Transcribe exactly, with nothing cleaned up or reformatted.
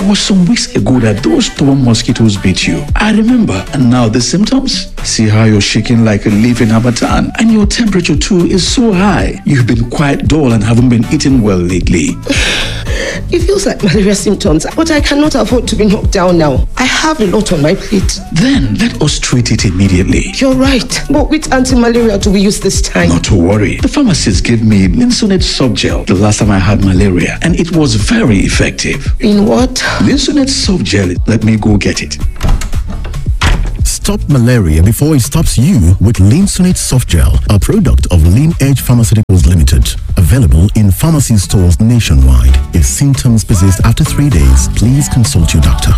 was some weeks ago that those stubborn mosquitoes bit you. I remember. And now the symptoms? See how you're shaking like a leaf in Hamatan. And your temperature too is so high. You've been quite dull and haven't been eating well lately. It feels like malaria symptoms, but I cannot afford to be knocked down now. I have a lot on my plate. Then let us treat it immediately. You're right. But which anti-malaria do we use this time? Not to worry. The pharmacist gave me Linsonet soft gel the last time I had malaria, and it was very effective. In what? Linsonet soft gel. Let me go get it. Stop malaria before it stops you with Linsonet soft gel, a product of Lean Edge Pharmaceuticals Limited. Available in pharmacy stores nationwide. If symptoms persist after three days, please consult your doctor.